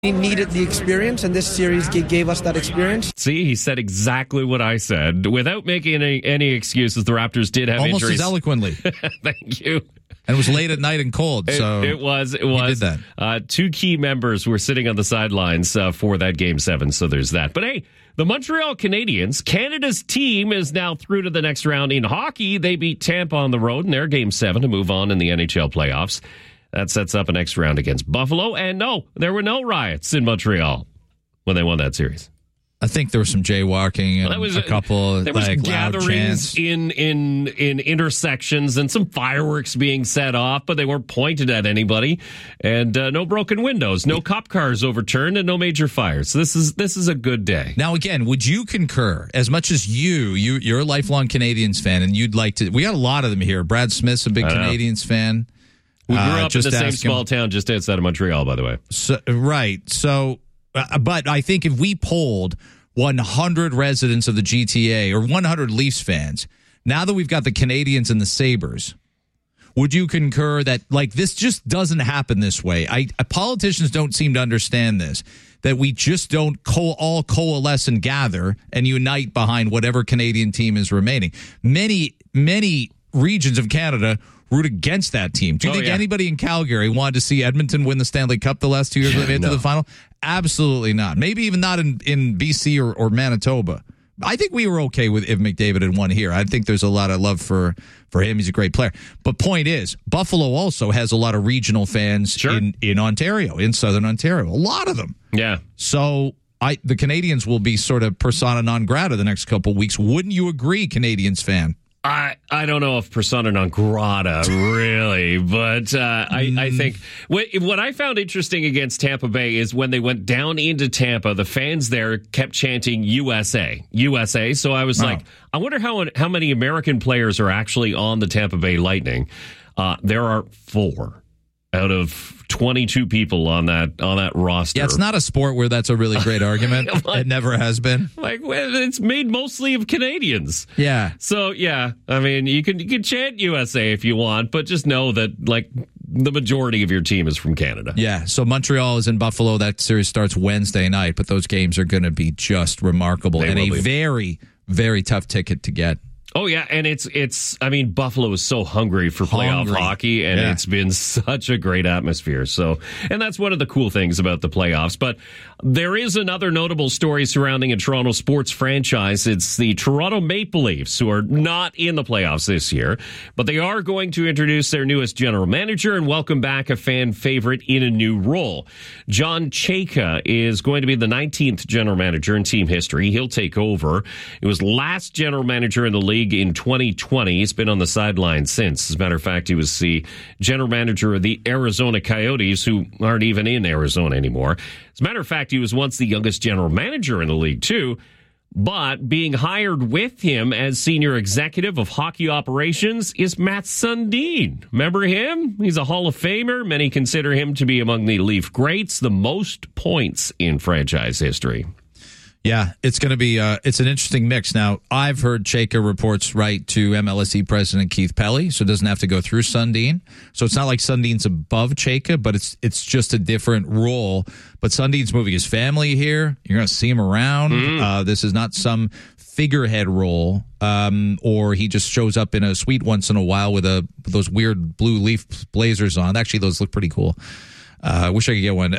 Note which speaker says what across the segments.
Speaker 1: We needed the experience, and this series gave us that experience.
Speaker 2: See, he said exactly what I said. Without making any excuses, the Raptors did have
Speaker 3: almost
Speaker 2: injuries.
Speaker 3: As eloquently.
Speaker 2: Thank you.
Speaker 3: And it was late at night and cold, so
Speaker 2: it was.
Speaker 3: He did that.
Speaker 2: Two key members were sitting on the sidelines for that Game 7, so there's that. But hey, the Montreal Canadiens, Canada's team, is now through to the next round in hockey. They beat Tampa on the road in their Game 7 to move on in the NHL playoffs. That sets up a next round against Buffalo. And no, there were no riots in Montreal when they won that series.
Speaker 3: I think there was some jaywalking and a couple
Speaker 2: there was
Speaker 3: like
Speaker 2: gatherings in intersections and some fireworks being set off, but they weren't pointed at anybody. And no broken windows, no cop cars overturned, and no major fires. So this is a good day.
Speaker 3: Now, again, would you concur, as much as you're a lifelong Canadiens fan, and you'd like to? We got a lot of them here. Brad Smith's a big Canadiens fan.
Speaker 2: We grew up in the same small town just outside of Montreal, by the way.
Speaker 3: Right. So, but I think if we polled 100 residents of the GTA or 100 Leafs fans, now that we've got the Canadiens and the Sabres, would you concur that this just doesn't happen this way? Politicians don't seem to understand this, that we just don't all coalesce and gather and unite behind whatever Canadian team is remaining. Many regions of Canada root against that team. Do you think anybody in Calgary wanted to see Edmonton win the Stanley Cup the last 2 years when they made it to the final? Absolutely not. Maybe even not in BC or Manitoba. I think we were okay with if McDavid had won here. I think there's a lot of love for him. He's a great player. But point is, Buffalo also has a lot of regional fans in Ontario, in Southern Ontario. A lot of them.
Speaker 2: Yeah.
Speaker 3: So the Canadiens will be sort of persona non grata the next couple of weeks. Wouldn't you agree, Canadiens fan?
Speaker 2: I don't know if persona non grata, really, but I think what I found interesting against Tampa Bay is when they went down into Tampa, the fans there kept chanting USA, USA. So I was like, I wonder how many American players are actually on the Tampa Bay Lightning. There are 4 out of 22 people on that roster.
Speaker 3: Yeah, it's not a sport where that's a really great argument. It never has been.
Speaker 2: It's made mostly of Canadians.
Speaker 3: Yeah.
Speaker 2: So yeah, I mean, you can chant USA if you want, but just know that the majority of your team is from Canada.
Speaker 3: Yeah. So Montreal is in Buffalo. That series starts Wednesday night, but those games are going to be just remarkable and a very, very tough ticket to get.
Speaker 2: Oh, yeah, and it's. I mean, Buffalo is so hungry for playoff hockey, and it's been such a great atmosphere. So, and that's one of the cool things about the playoffs. But there is another notable story surrounding a Toronto sports franchise. It's the Toronto Maple Leafs, who are not in the playoffs this year, but they are going to introduce their newest general manager and welcome back a fan favorite in a new role. John Chayka is going to be the 19th general manager in team history. He'll take over. It was last general manager in the league in 2020. He's been on the sidelines since. As a matter of fact, he was the general manager of the Arizona Coyotes, who aren't even in Arizona anymore. As a matter of fact, he was once the youngest general manager in the league, too. But being hired with him as senior executive of hockey operations is Matt Sundin. Remember him? He's a Hall of Famer. Many consider him to be among the Leaf greats, the most points in franchise history.
Speaker 3: Yeah, it's going to be it's an interesting mix. Now, I've heard Chayka reports right to MLSE president Keith Pelly, so it doesn't have to go through Sundin. So it's not like Sundin's above Chayka, but it's just a different role. But Sundin's moving his family here. You're going to see him around. This is not some figurehead role, or he just shows up in a suite once in a while with those weird blue Leaf blazers on. Actually, those look pretty cool. I wish I could get one.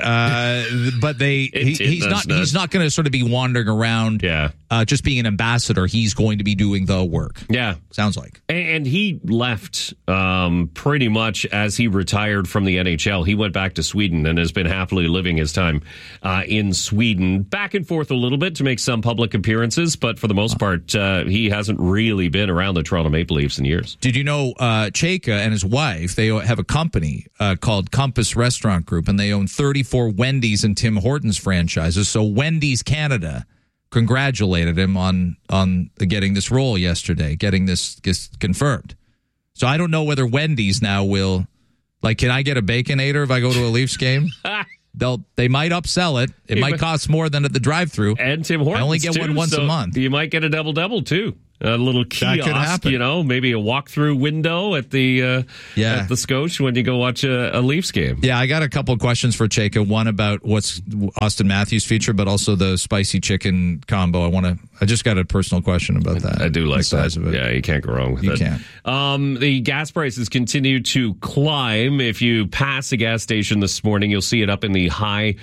Speaker 3: But he's not going to sort of be wandering around just being an ambassador. He's going to be doing the work.
Speaker 2: Yeah.
Speaker 3: Sounds like.
Speaker 2: And he left pretty much as he retired from the NHL. He went back to Sweden and has been happily living his time in Sweden. Back and forth a little bit to make some public appearances, but for the most part, he hasn't really been around the Toronto Maple Leafs in years.
Speaker 3: Did you know Chayka and his wife, they have a company called Compass Restaurant Group, and they own 34 Wendy's and Tim Hortons franchises. So Wendy's Canada congratulated him on getting this role yesterday, getting this confirmed. So I don't know whether Wendy's now will, can I get a Baconator if I go to a Leafs game? They might upsell it. It might cost more than at the drive-thru.
Speaker 2: And Tim Hortons,
Speaker 3: I only get one once a month.
Speaker 2: You might get a double-double, too. a little kiosk, maybe a walk-through window at the Scotia when you go watch a Leafs game.
Speaker 3: Yeah, I got a couple of questions for Chayka. One about what's Austin Matthews' feature, but also the spicy chicken combo. I just got a personal question about that.
Speaker 2: I do like
Speaker 3: the size
Speaker 2: that.
Speaker 3: of it.
Speaker 2: Yeah, you can't go wrong with
Speaker 3: it.
Speaker 2: You can't. The gas prices continue to climb. If you pass a gas station this morning, you'll see it up in the high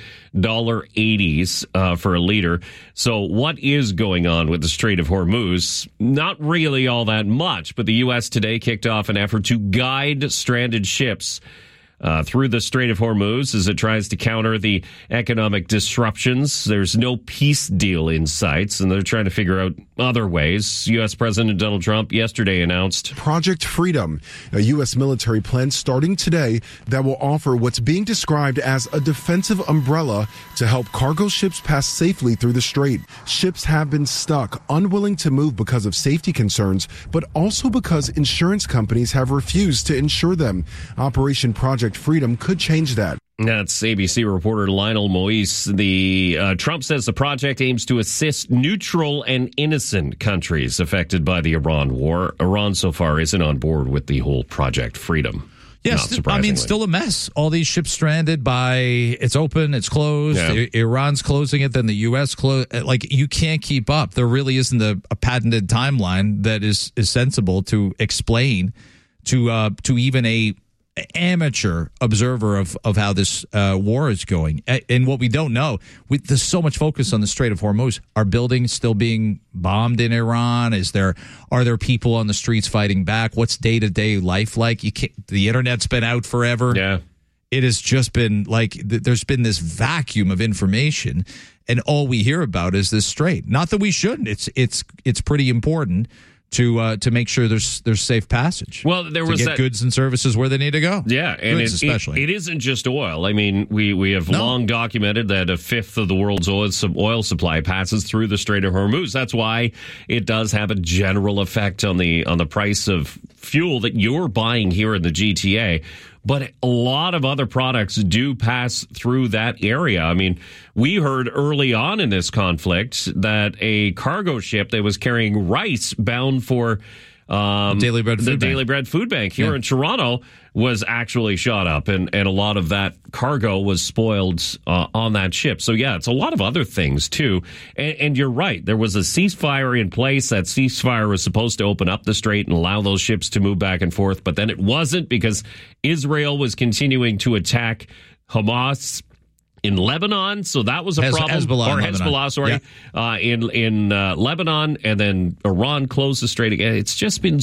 Speaker 2: $80s for a liter. So what is going on with the Strait of Hormuz? Not really all that much, but the U.S. today kicked off an effort to guide stranded ships through the Strait of Hormuz as it tries to counter the economic disruptions. There's no peace deal in sight, and they're trying to figure out other ways. U.S. President Donald Trump yesterday announced
Speaker 4: Project Freedom, a U.S. military plan starting today that will offer what's being described as a defensive umbrella to help cargo ships pass safely through the strait. Ships have been stuck, unwilling to move because of safety concerns, but also because insurance companies have refused to insure them. Operation Project Freedom could change that.
Speaker 2: That's ABC reporter Lionel Moise. Trump says the project aims to assist neutral and innocent countries affected by the Iran war. Iran so far isn't on board with the whole Project Freedom.
Speaker 3: Yes, still a mess. All these ships stranded it's open, it's closed. Yeah. Iran's closing it, then the U.S. you can't keep up. There really isn't a patented timeline that is sensible to explain to even a amateur observer of how this war is going. And what we don't know, there's so much focus on the Strait of Hormuz. Are buildings still being bombed in Iran? Are there people on the streets fighting back? What's day-to-day life like? The internet's been out forever.
Speaker 2: Yeah.
Speaker 3: It has just been there's been this vacuum of information, and all we hear about is this strait. Not that we shouldn't. It's pretty important to make sure there's safe passage.
Speaker 2: Well, there was
Speaker 3: get goods and services where they need to go.
Speaker 2: Yeah, and it isn't just oil. I mean, we have long documented that a fifth of the world's oil supply passes through the Strait of Hormuz. That's why it does have a general effect on the price of fuel that you're buying here in the GTA. But a lot of other products do pass through that area. I mean, we heard early on in this conflict that a cargo ship that was carrying rice bound for
Speaker 3: Daily Bread Food
Speaker 2: Bank here in Toronto was actually shot up, and a lot of that cargo was spoiled on that ship. So, yeah, it's a lot of other things, too. And you're right. There was a ceasefire in place. That ceasefire was supposed to open up the strait and allow those ships to move back and forth, but then it wasn't because Israel was continuing to attack Hamas in Lebanon, so that was a problem. Hezbollah, sorry, yeah. In Lebanon, and then Iran closed the strait again. It's just been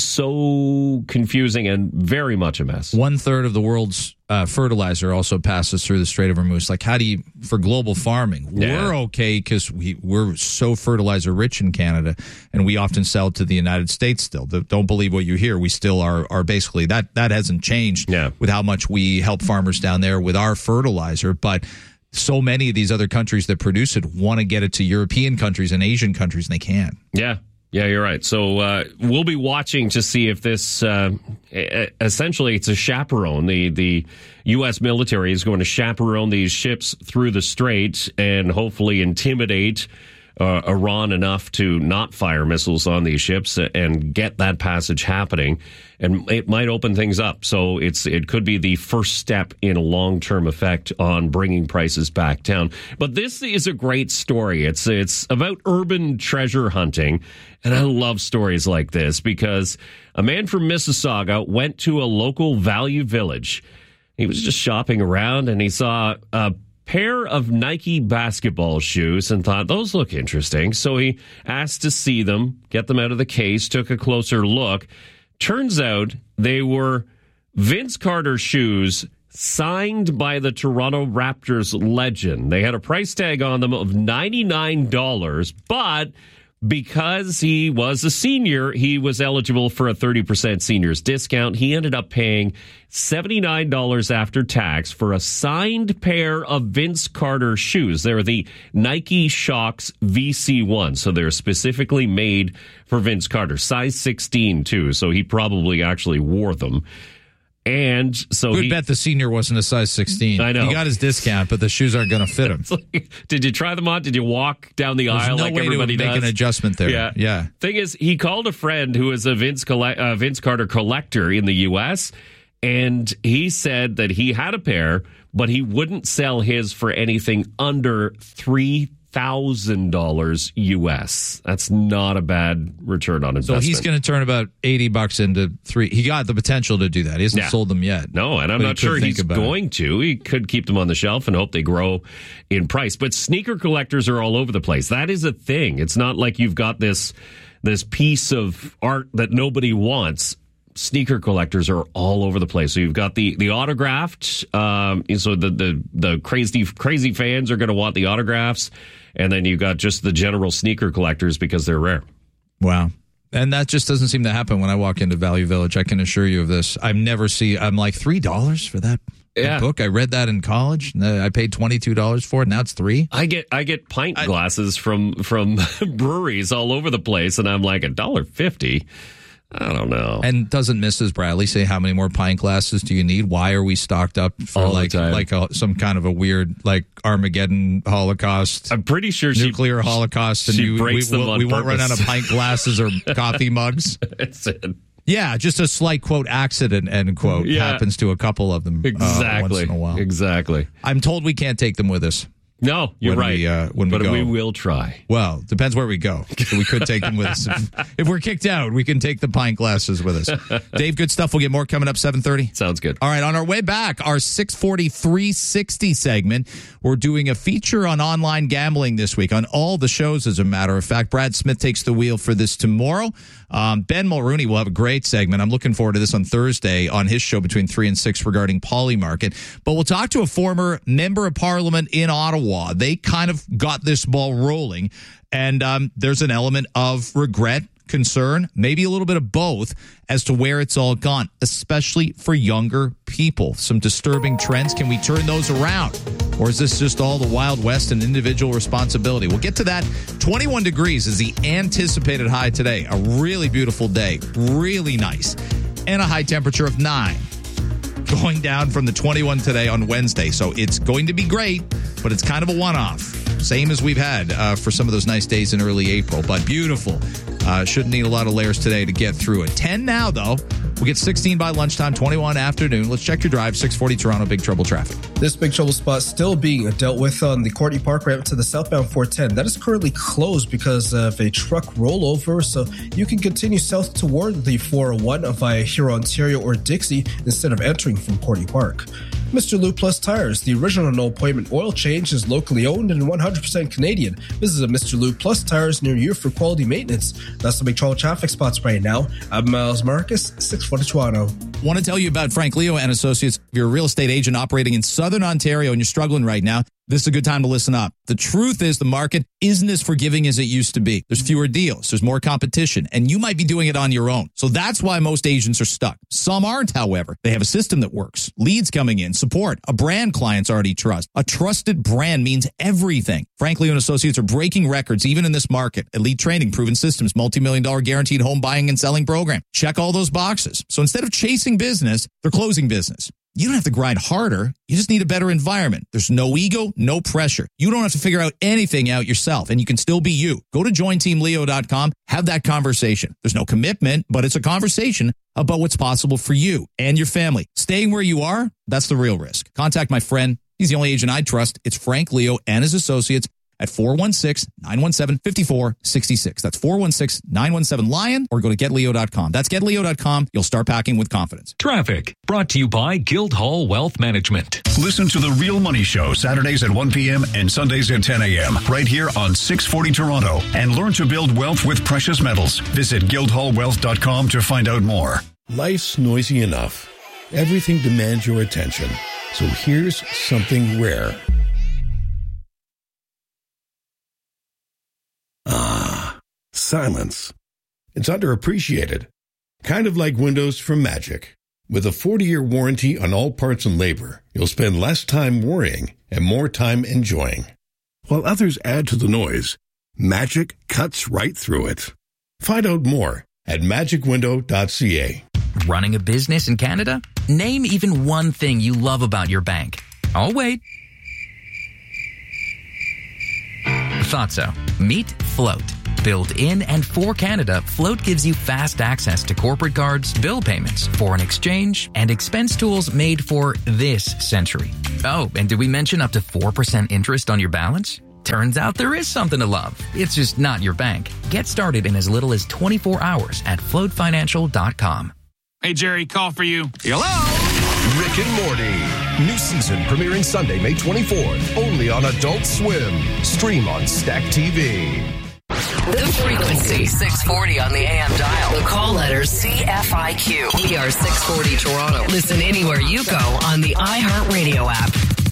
Speaker 2: so confusing and very much a mess.
Speaker 3: 1/3 of the world's fertilizer also passes through the Strait of Hormuz. How do you, for global farming, we're okay because we're so fertilizer rich in Canada, and we often sell to the United States still. Don't believe what you hear. We still are basically, that hasn't changed with how much we help farmers down there with our fertilizer, but so many of these other countries that produce it want to get it to European countries and Asian countries, and they can't.
Speaker 2: Yeah, you're right. So we'll be watching to see if this, essentially, it's a chaperone. The U.S. military is going to chaperone these ships through the strait and hopefully intimidate Iran enough to not fire missiles on these ships and get that passage happening. And it might open things up. So it could be the first step in a long-term effect on bringing prices back down. But this is a great story. It's about urban treasure hunting. And I love stories like this because a man from Mississauga went to a local value village. He was just shopping around and he saw a pair of Nike basketball shoes and thought, those look interesting. So he asked to see them, get them out of the case, took a closer look. Turns out they were Vince Carter shoes signed by the Toronto Raptors legend. They had a price tag on them of $99, but because he was a senior, he was eligible for a 30% seniors discount. He ended up paying $79 after tax for a signed pair of Vince Carter shoes. They're the Nike Shox VC1, so they're specifically made for Vince Carter. Size 16, too, so he probably actually wore them. And so
Speaker 3: Good bet the senior wasn't a size 16.
Speaker 2: I know.
Speaker 3: He got his discount, but the shoes aren't going to fit him.
Speaker 2: Like, did you try them on? Did you walk down the aisle
Speaker 3: no
Speaker 2: like
Speaker 3: way
Speaker 2: everybody
Speaker 3: to
Speaker 2: does?
Speaker 3: make an adjustment there. Yeah.
Speaker 2: Thing is, he called a friend who is a Vince Carter collector in the U.S., and he said that he had a pair, but he wouldn't sell his for anything under $3,000 US. That's not a bad return on investment.
Speaker 3: So he's going to turn about $80 into three. He got the potential to do that. He hasn't sold them yet.
Speaker 2: No, and I'm not sure he's going to. He could keep them on the shelf and hope they grow in price. But sneaker collectors are all over the place. That is a thing. It's not like you've got this piece of art that nobody wants. Sneaker collectors are all over the place. So you've got the autographed. So the crazy fans are going to want the autographs, and then you've got just the general sneaker collectors because they're rare.
Speaker 3: Wow. And that just doesn't seem to happen when I walk into Value Village. I can assure you of this. I'm like $3 for that book. I read that in college. I paid $22 for it. Now it's $3.
Speaker 2: I get pint glasses from breweries all over the place, and I'm like $1.50. I don't know.
Speaker 3: And doesn't Mrs. Bradley say how many more pint glasses do you need? Why are we stocked up for some kind of a weird Armageddon Holocaust?
Speaker 2: I'm pretty sure
Speaker 3: nuclear Holocaust, and
Speaker 2: she breaks them on
Speaker 3: we won't run out of pint glasses or coffee mugs.
Speaker 2: That's it.
Speaker 3: Yeah, just a slight quote accident end quote happens to a couple of them once in a while.
Speaker 2: Exactly.
Speaker 3: I'm told we can't take them with us.
Speaker 2: No, you're right. We will try.
Speaker 3: Well, depends where we go. So we could take them with us. If we're kicked out, we can take the pint glasses with us. Dave, good stuff. We'll get more coming up 7:30.
Speaker 2: Sounds good.
Speaker 3: All right, on our way back, our 640 360 segment, we're doing a feature on online gambling this week on all the shows, as a matter of fact. Brad Smith takes the wheel for this tomorrow. Ben Mulrooney will have a great segment. I'm looking forward to this on Thursday on his show between 3 and 6 regarding Polymarket. But we'll talk to a former member of Parliament in Ottawa. They kind of got this ball rolling, and there's an element of regret, concern, maybe a little bit of both as to where it's all gone, especially for younger people. Some disturbing trends. Can we turn those around? Or is this just all the Wild West and individual responsibility? We'll get to that. 21 degrees is the anticipated high today. A really beautiful day. Really nice. And a high temperature of 9. Going down from the 21 today on Wednesday. So it's going to be great, but it's kind of a one-off. Same as we've had for some of those nice days in early April, but beautiful. Shouldn't need a lot of layers today to get through it. 10 now, though. We'll get 16 by lunchtime, 21 afternoon. Let's check your drive. 640 Toronto, big trouble traffic.
Speaker 1: This big trouble spot still being dealt with on the Courtney Park ramp to the southbound 410. That is currently closed because of a truck rollover, so you can continue south toward the 401 via Huron, Ontario, or Dixie instead of entering from Courtney Park. Mr. Lou Plus Tires, the original no-appointment oil change, is locally owned and 100% Canadian. Visit Mr. Lou Plus Tires near you for quality maintenance. That's the big trouble traffic spots right now. I'm Miles Marcus, 640 Toronto.
Speaker 3: Want to tell you about Frank Leo and Associates. If you're a real estate agent operating in Southern Ontario and you're struggling right now, this is a good time to listen up. The truth is the market isn't as forgiving as it used to be. There's fewer deals. There's more competition, and you might be doing it on your own. So that's why most agents are stuck. Some aren't, however. They have a system that works. Leads coming in, support, a brand clients already trust. A trusted brand means everything. Frank Leo and Associates are breaking records even in this market. Elite training, proven systems, multi-million-dollar guaranteed home buying and selling program. Check all those boxes. So instead of chasing business, they're closing business. You don't have to grind harder. You just need a better environment. There's no ego, no pressure. You don't have to figure out anything out yourself, and you can still be you. Go to jointeamleo.com. Have that conversation. There's no commitment, but it's a conversation about what's possible for you and your family. Staying where you are, that's the real risk. Contact my friend. He's the only agent I trust. It's Frank Leo and his associates at 416-917-5466. That's 416-917-LION, or go to getleo.com. That's getleo.com. You'll start packing with confidence.
Speaker 5: Traffic brought to you by Guildhall Wealth Management.
Speaker 6: Listen to The Real Money Show Saturdays at 1 p.m. and Sundays at 10 a.m. right here on 640 Toronto, and learn to build wealth with precious metals. Visit guildhallwealth.com to find out more.
Speaker 7: Life's noisy enough. Everything demands your attention. So here's something rare. Silence. It's underappreciated. Kind of like windows from Magic. With a 40-year warranty on all parts and labor, you'll spend less time worrying and more time enjoying. While others add to the noise, Magic cuts right through it. Find out more at magicwindow.ca.
Speaker 8: Running a business in Canada? Name even one thing you love about your bank. I'll wait. Thought so. Meet Float. Built in and for Canada, Float gives you fast access to corporate cards, bill payments, foreign exchange, and expense tools made for this century. Oh, and did we mention up to 4% interest on your balance? Turns out there is something to love. It's just not your bank. Get started in as little as 24 hours at floatfinancial.com.
Speaker 9: Hey, Jerry, call for you.
Speaker 10: Hello? Rick and Morty. New season premiering Sunday, May 24th. Only on Adult Swim. Stream on Stack TV.
Speaker 11: The frequency, 640 on the AM dial. The call letter, CFIQ. ER 640 Toronto. Listen anywhere you go on the iHeartRadio app.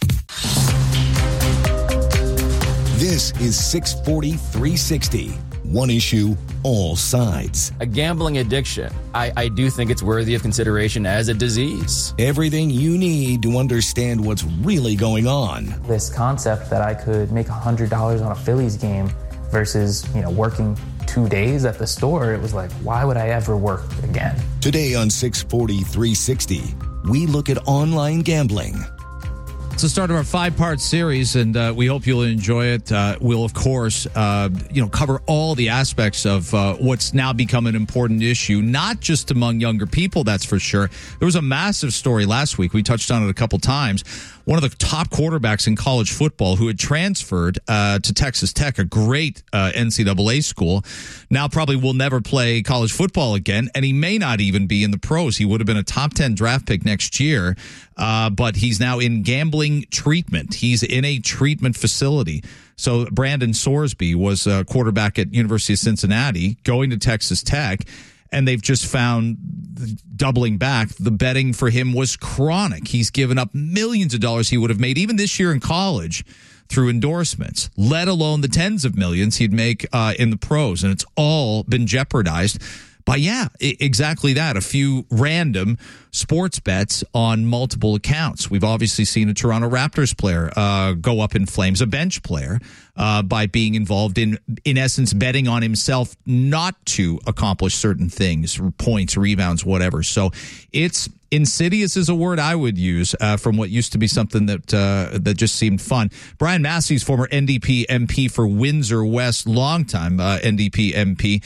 Speaker 10: This is 640 360. One issue, all sides.
Speaker 12: A gambling addiction. I do think it's worthy of consideration as a disease.
Speaker 10: Everything you need to understand what's really going on.
Speaker 13: This concept that I could make $100 on a Phillies game versus, working 2 days at the store, it was like, why would I ever work again?
Speaker 10: Today on 640 360, we look at online gambling.
Speaker 3: It's the start of our 5-part series, and we hope you'll enjoy it. We'll, of course, cover all the aspects of what's now become an important issue, not just among younger people, that's for sure. There was a massive story last week. We touched on it a couple times. One of the top quarterbacks in college football who had transferred to Texas Tech, a great NCAA school, now probably will never play college football again, and he may not even be in the pros. He would have been a top 10 draft pick next year, but he's now in gambling treatment. He's in a treatment facility. So Brandon Sorsby was a quarterback at University of Cincinnati, going to Texas Tech, and they've just found, doubling back, the betting for him was chronic. He's given up millions of dollars he would have made even this year in college through endorsements, let alone the tens of millions he'd make in the pros. And it's all been jeopardized by, exactly that. A few random sports bets on multiple accounts. We've obviously seen a Toronto Raptors player go up in flames, a bench player, by being involved in essence, betting on himself not to accomplish certain things, points, rebounds, whatever. So it's insidious is a word I would use from what used to be something that just seemed fun. Brian Massey's former NDP MP for Windsor West, longtime NDP MP,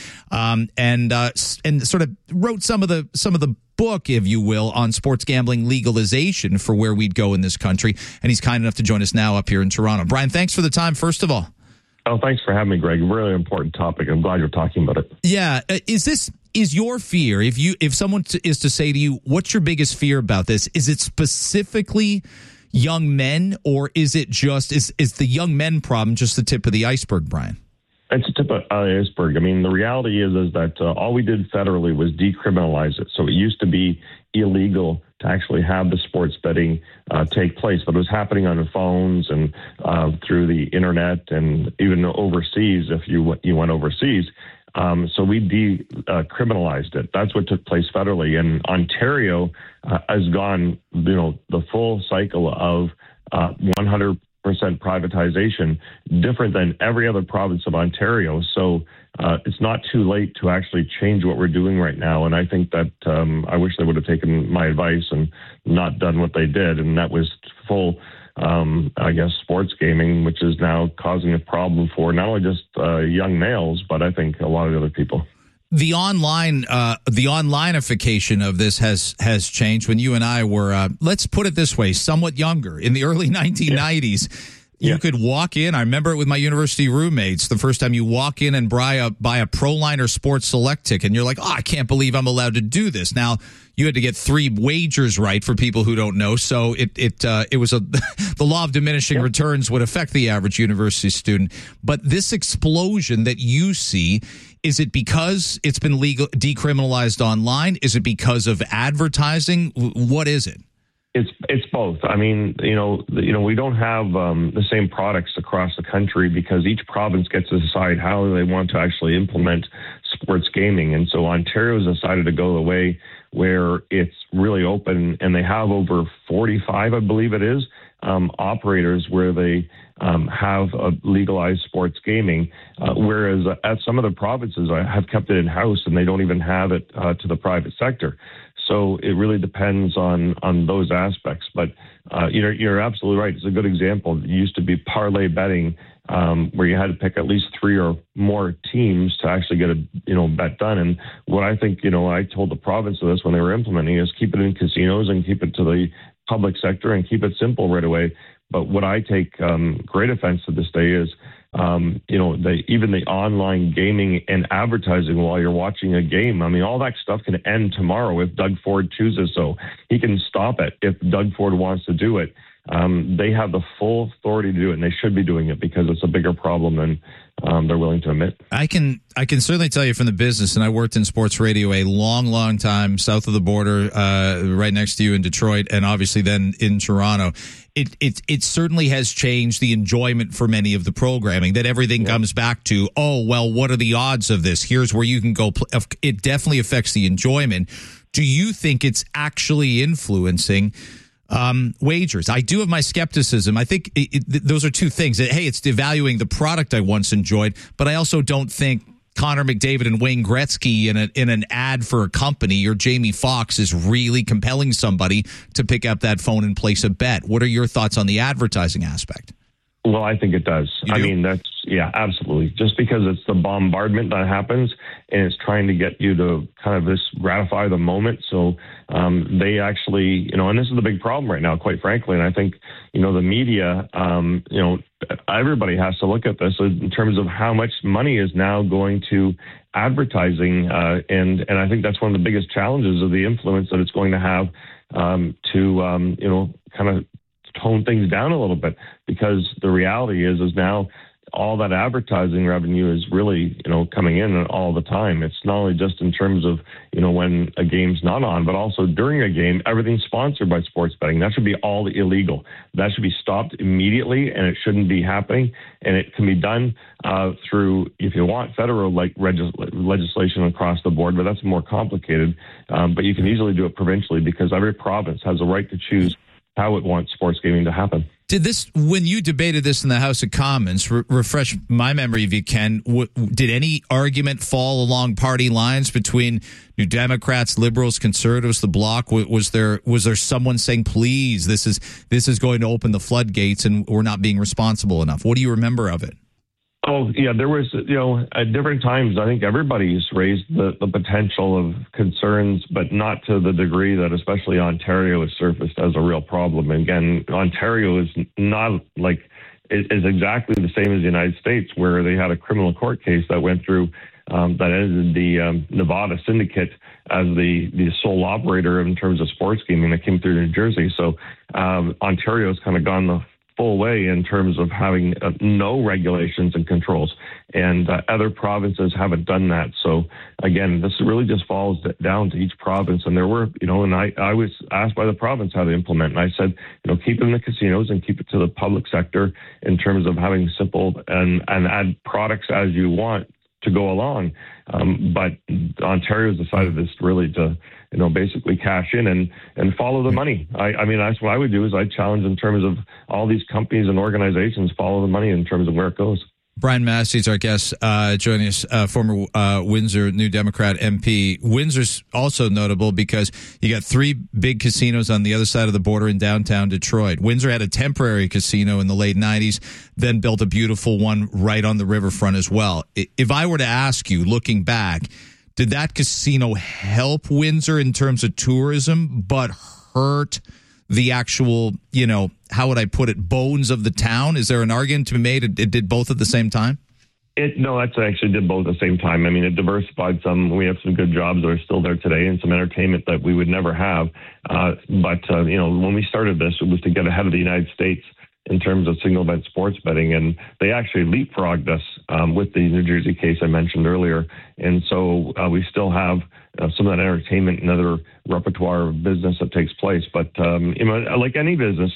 Speaker 3: and sort of wrote some of the book, if you will, on sports gambling legalization for where we'd go in this country. And he's kind enough to join us now up here in Toronto. Brian, thanks for the time, first of all.
Speaker 14: Oh, thanks for having me, Greg. Really important topic. I'm glad you're talking about it.
Speaker 3: Yeah. Is your fear, if someone is to say to you, what's your biggest fear about this? Is it specifically young men, or is it just, is the young men problem just the tip of the iceberg, Brian?
Speaker 14: It's a tip of the iceberg. I mean, the reality is that all we did federally was decriminalize it. So it used to be illegal to actually have the sports betting take place, but it was happening on the phones and through the internet and even overseas if you went overseas. So we decriminalized it. That's what took place federally. And Ontario has gone, the full cycle of 100% privatization, different than every other province of Ontario. So it's not too late to actually change what we're doing right now. And I think that I wish they would have taken my advice and not done what they did. And that was full, sports gaming, which is now causing a problem for not only just young males, but I think a lot of other people.
Speaker 3: The onlineification of this has changed. When you and I were, let's put it this way, somewhat younger, in the early 1990s, you could walk in. I remember it with my university roommates. The first time you walk in and buy a ProLiner Sports Select ticket, and you're like, I can't believe I'm allowed to do this. Now, you had to get 3 wagers right for people who don't know. So it was the law of diminishing returns would affect the average university student. But this explosion that you see, is it because it's been decriminalized online? Is it because of advertising? What is it?
Speaker 14: It's both. I mean, we don't have the same products across the country because each province gets to decide how they want to actually implement sports gaming. And so Ontario's decided to go the way where it's really open, and they have over 45, I believe it is, operators where they have legalized sports gaming, whereas at some of the provinces have kept it in-house and they don't even have it to the private sector. So it really depends on those aspects. But you're absolutely right. It's a good example. It used to be parlay betting, where you had to pick at least 3 or more teams to actually get a bet done. And what I think, I told the province of this when they were implementing is keep it in casinos and keep it to the public sector and keep it simple right away. But what I take great offense to this day is, even the online gaming and advertising while you're watching a game. I mean, all that stuff can end tomorrow if Doug Ford chooses so. He can stop it if Doug Ford wants to do it. They have the full authority to do it, and they should be doing it because it's a bigger problem than they're willing to admit.
Speaker 3: I can certainly tell you from the business, and I worked in sports radio a long time south of the border, right next to you in Detroit, and obviously then in Toronto. It certainly has changed the enjoyment for many of the programming, that everything comes back to, what are the odds of this? Here's where you can go. It definitely affects the enjoyment. Do you think it's actually influencing wagers? I do have my skepticism. I think those are two things. Hey, it's devaluing the product I once enjoyed, but I also don't think Connor McDavid and Wayne Gretzky in an ad for a company or Jamie Foxx is really compelling somebody to pick up that phone and place a bet. What are your thoughts on the advertising aspect?
Speaker 14: Well, I think it does. I mean, absolutely. Just because it's the bombardment that happens and it's trying to get you to kind of this gratify the moment. So they actually, and this is the big problem right now, quite frankly. And I think, the media, everybody has to look at this in terms of how much money is now going to advertising. And I think that's one of the biggest challenges of the influence that it's going to have to kind of tone things down a little bit, because the reality is now all that advertising revenue is really, coming in all the time. It's not only just in terms of, when a game's not on, but also during a game, everything's sponsored by sports betting. That should be all illegal. That should be stopped immediately, and it shouldn't be happening. And it can be done through, if you want, federal legislation across the board, but that's more complicated. But you can easily do it provincially, because every province has a right to choose how it wants sports gaming to happen.
Speaker 3: When you debated this in the House of Commons, refresh my memory if you can, did any argument fall along party lines between New Democrats, Liberals, Conservatives, the Bloc? Was there someone saying, please, this is going to open the floodgates and we're not being responsible enough? What do you remember of it?
Speaker 14: Oh, yeah, there was, at different times, I think everybody's raised the potential of concerns, but not to the degree that especially Ontario has surfaced as a real problem. And again, Ontario is not is exactly the same as the United States, where they had a criminal court case that went through that ended the Nevada syndicate as the sole operator in terms of sports gaming that came through New Jersey. So Ontario's kind of gone the full way in terms of having no regulations and controls, and other provinces haven't done that. So again, this really just falls down to each province. And there were, and I was asked by the province how to implement, and I said, keep it in the casinos and keep it to the public sector in terms of having simple and add products as you want to go along. But Ontario's decided this really to, basically cash in and follow the money. I mean, that's what I would do, is I'd challenge in terms of all these companies and organizations follow the money in terms of where it goes.
Speaker 3: Brian Massey's our guest, joining us, former Windsor New Democrat MP. Windsor's also notable because you got 3 big casinos on the other side of the border in downtown Detroit. Windsor had a temporary casino in the late 90s, then built a beautiful one right on the riverfront as well. If I were to ask you, looking back, did that casino help Windsor in terms of tourism, but hurt the actual, how would I put it, bones of the town? Is there an argument to be made? It did both at the same time?
Speaker 14: No, that's actually did both at the same time. I mean, it diversified some. We have some good jobs that are still there today and some entertainment that we would never have. But when we started this, it was to get ahead of the United States in terms of single event sports betting. And they actually leapfrogged us with the New Jersey case I mentioned earlier. And so we still have some of that entertainment and other repertoire of business that takes place. But, like any business,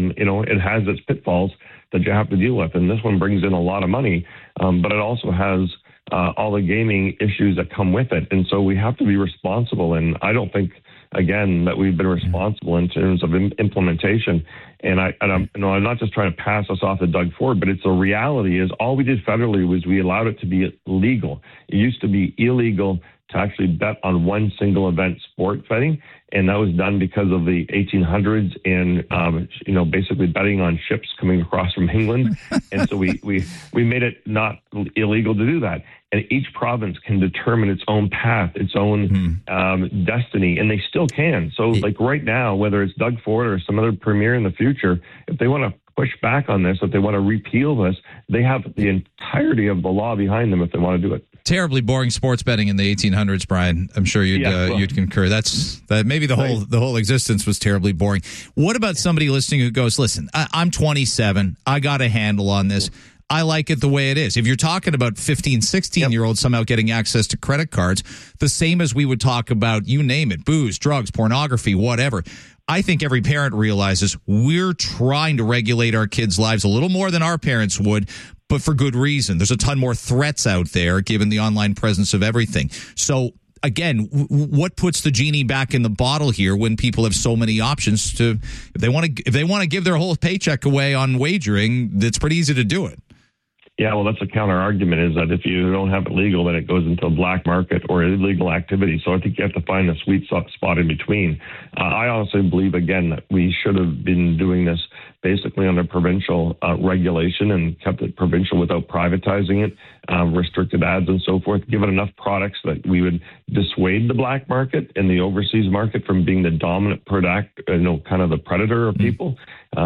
Speaker 14: it has its pitfalls that you have to deal with. And this one brings in a lot of money, but it also has all the gaming issues that come with it. And so we have to be responsible. And I don't think, again, that we've been responsible in terms of implementation. And I'm not just trying to pass us off to Doug Ford, but it's the reality is all we did federally was we allowed it to be legal. It used to be illegal to actually bet on one single event sports betting. And that was done because of the 1800s and, basically betting on ships coming across from England. And so we made it not illegal to do that. And each province can determine its own path, its own destiny, and they still can. So like right now, whether it's Doug Ford or some other premier in the future, if they want to push back on this, if they want to repeal this, they have the entirety of the law behind them if they want to do it.
Speaker 3: Terribly boring sports betting in the 1800s, Brian. I'm sure you'd concur. That maybe the whole existence was terribly boring. What about somebody listening who goes, "Listen, I'm 27. I got a handle on this. I like it the way it is." If you're talking about 15, 16-year-olds somehow getting access to credit cards, the same as we would talk about, you name it, booze, drugs, pornography, whatever. I think every parent realizes we're trying to regulate our kids' lives a little more than our parents would, but for good reason. There's a ton more threats out there given the online presence of everything. So again, what puts the genie back in the bottle here when people have so many options to, if they want to give their whole paycheck away on wagering, it's pretty easy to do it.
Speaker 14: Yeah, well, that's a counter argument, is that if you don't have it legal, then it goes into a black market or illegal activity. So I think you have to find the sweet spot in between. I honestly believe, again, that we should have been doing this basically under provincial regulation and kept it provincial without privatizing it, restricted ads and so forth, given enough products that we would dissuade the black market and the overseas market from being the dominant product, kind of the predator of people.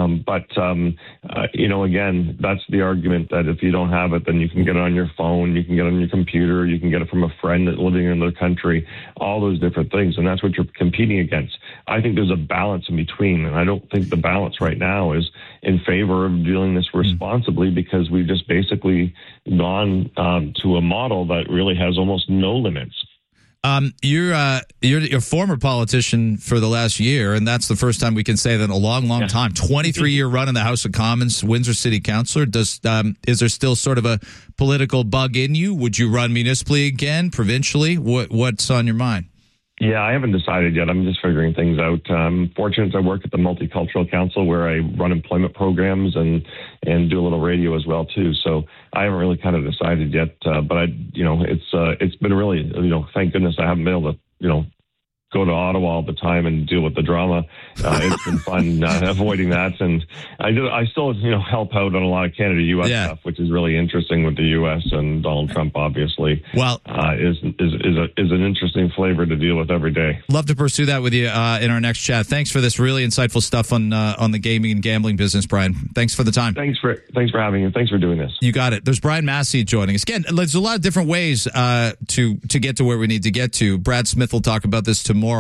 Speaker 14: Again, that's the argument that if you don't have it, then you can get it on your phone, you can get it on your computer, you can get it from a friend that's living in another country, all those different things. And that's what you're competing against. I think there's a balance in between. And I don't think the balance right now is in favor of doing this responsibly, because we've just basically gone to a model that really has almost no limits.
Speaker 3: You're a former politician for the last year, and that's the first time we can say that in a long time. 23-year run in the House of Commons, Windsor City Councillor. Is there still sort of a political bug in you? Would you run municipally again, provincially? What's on your mind?
Speaker 14: Yeah, I haven't decided yet. I'm just figuring things out. I'm fortunate I work at the Multicultural Council, where I run employment programs and do a little radio as well too. So I haven't really kind of decided yet. But it's been really, thank goodness I haven't been able to, go to Ottawa all the time and deal with the drama. It's been fun avoiding that, and I still help out on a lot of Canada-U.S. stuff, which is really interesting with the U.S. and Donald Trump. Obviously, is an interesting flavor to deal with every day.
Speaker 3: Love to pursue that with you in our next chat. Thanks for this really insightful stuff on the gaming and gambling business, Brian. Thanks for the time.
Speaker 14: Thanks for having me. Thanks for doing this.
Speaker 3: You got it. There's Brian Massey joining us again. There's a lot of different ways to get to where we need to get to. Brad Smith will talk about this tomorrow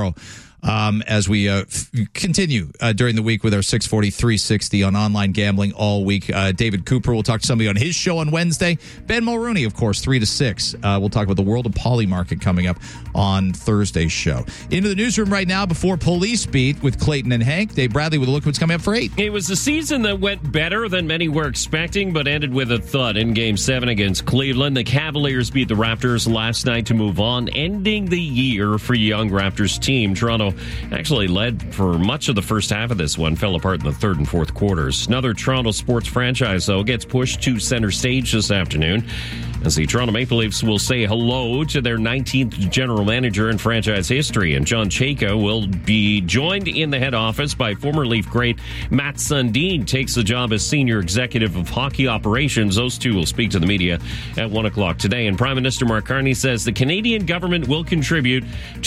Speaker 3: as we continue during the week with our 640 360 on online gambling all week. David Cooper will talk to somebody on his show on Wednesday. Ben Mulrooney, of course, 3 to 6. We'll talk about the World of Poly Market coming up on Thursday's show. Into the newsroom right now before Police Beat with Clayton and Hank. Dave Bradley with a look what's coming up for 8.
Speaker 2: It was a season that went better than many were expecting, but ended with a thud in Game 7 against Cleveland. The Cavaliers beat the Raptors last night to move on, ending the year for young Raptors team. Toronto actually led for much of the first half of this one, fell apart in the third and fourth quarters. Another Toronto sports franchise, though, gets pushed to center stage this afternoon, as the Toronto Maple Leafs will say hello to their 19th general manager in franchise history. And John Chayka will be joined in the head office by former Leaf great Matt Sundin, takes the job as senior executive of hockey operations. Those two will speak to the media at 1 o'clock today. And Prime Minister Mark Carney says the Canadian government will contribute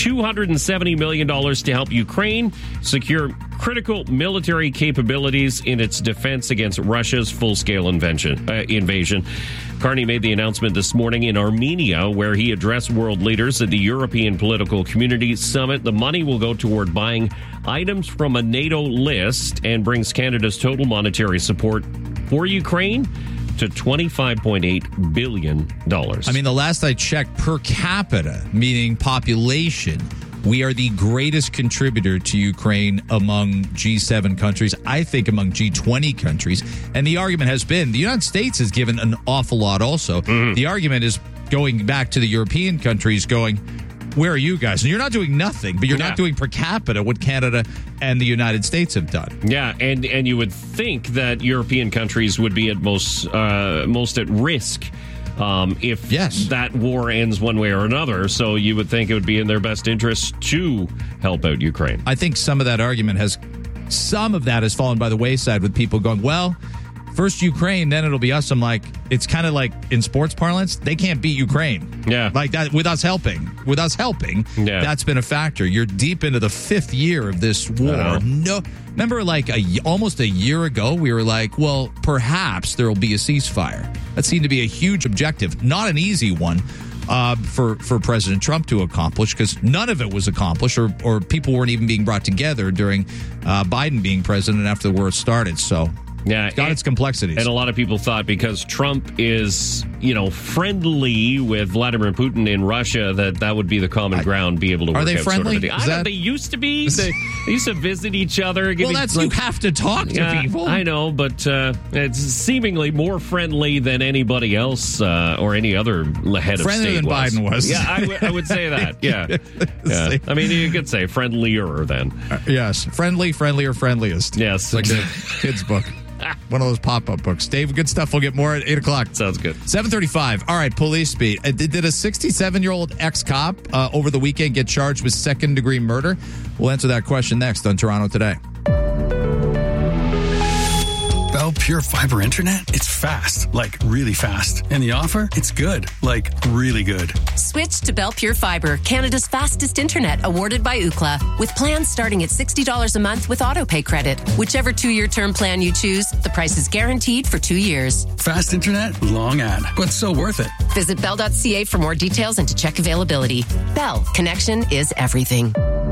Speaker 2: $270 million to help Ukraine secure critical military capabilities in its defense against Russia's full-scale invasion. Carney made the announcement this morning in Armenia, where he addressed world leaders at the European Political Community Summit. The money will go toward buying items from a NATO list and brings Canada's total monetary support for Ukraine to $25.8 billion.
Speaker 3: I mean, the last I checked, per capita, meaning population, we are the greatest contributor to Ukraine among G7 countries, I think among G20 countries. And the argument has been the United States has given an awful lot also. The argument is going back to the European countries going, where are you guys? And you're not doing nothing, but you're not doing per capita what Canada and the United States have done.
Speaker 2: Yeah, and you would think that European countries would be at most at risk if that war ends one way or another. So you would think it would be in their best interest to help out Ukraine.
Speaker 3: I think some of that has fallen by the wayside with people going, well, first Ukraine, then it'll be us. I'm like, it's kind of like in sports parlance, they can't beat Ukraine.
Speaker 2: Yeah.
Speaker 3: Like that with us helping. That's been a factor. You're deep into the 5th year of this war. No, remember like almost a year ago, we were like, well, perhaps there will be a ceasefire. That seemed to be a huge objective. Not an easy one for President Trump to accomplish, because none of it was accomplished, or people weren't even being brought together during Biden being president after the war started. So
Speaker 2: yeah,
Speaker 3: it's got its complexities.
Speaker 2: And a lot of people thought because Trump is, friendly with Vladimir Putin in Russia, that would be the common ground, be able to work out.
Speaker 3: Are they friendly?
Speaker 2: They used to be. They used to visit each other.
Speaker 3: You have to talk to people.
Speaker 2: I know, but it's seemingly more friendly than anybody else or any other head of state
Speaker 3: than Biden was.
Speaker 2: Yeah, I would say that. Yeah. Yeah. I mean, you could say friendlier then.
Speaker 3: Yes. Friendly, friendlier, friendliest.
Speaker 2: Yes.
Speaker 3: It's like a kid's book. One of those pop-up books. Dave, good stuff. We'll get more at 8 o'clock.
Speaker 2: Sounds good.
Speaker 3: 7:35. All right, police beat. Did a 67-year-old ex-cop over the weekend get charged with second-degree murder? We'll answer that question next on Toronto Today.
Speaker 15: Bell Pure Fiber Internet? It's fast, like really fast. And the offer? It's good, like really good.
Speaker 11: Switch to Bell Pure Fiber, Canada's fastest internet, awarded by Ookla, with plans starting at $60 a month with autopay credit. Whichever 2-year term plan you choose, the price is guaranteed for 2 years.
Speaker 15: Fast internet, long ad, but so worth it.
Speaker 11: Visit bell.ca for more details and to check availability. Bell, connection is everything.